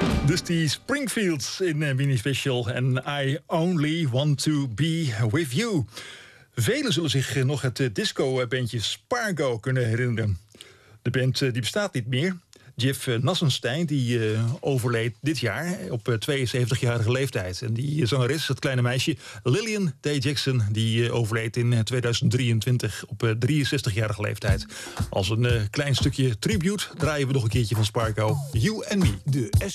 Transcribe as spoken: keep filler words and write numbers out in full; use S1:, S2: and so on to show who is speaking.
S1: Dusty Springfield in uh, Mini Special en I Only Want To Be With You. Velen zullen zich uh, nog het uh, disco-bandje Spargo kunnen herinneren. De band uh, die bestaat niet meer. Jeff uh, Nassenstein die uh, overleed dit jaar op uh, tweeënzeventigjarige leeftijd. En die uh, zangeres, het kleine meisje Lillian Day Jackson, die uh, overleed in uh, tweeduizend drieëntwintig op uh, drieënzestigjarige leeftijd. Als een uh, klein stukje tribute draaien we nog een keertje van Spargo, You and Me.
S2: De